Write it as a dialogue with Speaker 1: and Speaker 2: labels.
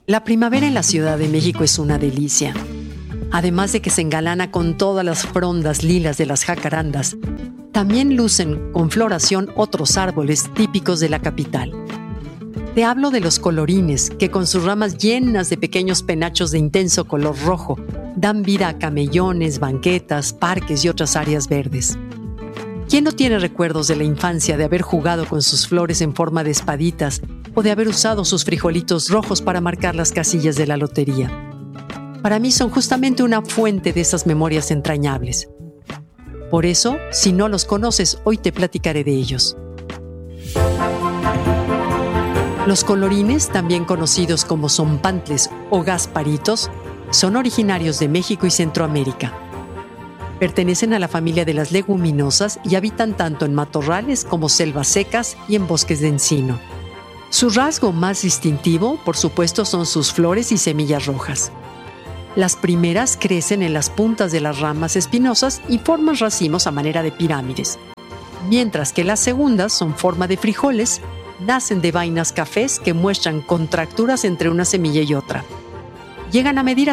Speaker 1: La primavera en la Ciudad de México es una delicia. Además de que se engalana con todas las frondas lilas de las jacarandas, también lucen con floración otros árboles típicos de la capital. Te hablo de los colorines, que con sus ramas llenas de pequeños penachos de intenso color rojo, dan vida a camellones, banquetas, parques y otras áreas verdes. ¿Quién no tiene recuerdos de la infancia de haber jugado con sus flores en forma de espaditas o de haber usado sus frijolitos rojos para marcar las casillas de la lotería? Para mí son justamente una fuente de esas memorias entrañables. Por eso, si no los conoces, hoy te platicaré de ellos. Los colorines, también conocidos como zompantles o gasparitos, son originarios de México y Centroamérica. Pertenecen a la familia de las leguminosas y habitan tanto en matorrales como selvas secas y en bosques de encino. Su rasgo más distintivo, por supuesto, son sus flores y semillas rojas. Las primeras crecen en las puntas de las ramas espinosas y forman racimos a manera de pirámides, mientras que las segundas son forma de frijoles, nacen de vainas cafés que muestran contracturas entre una semilla y otra. Llegan a medir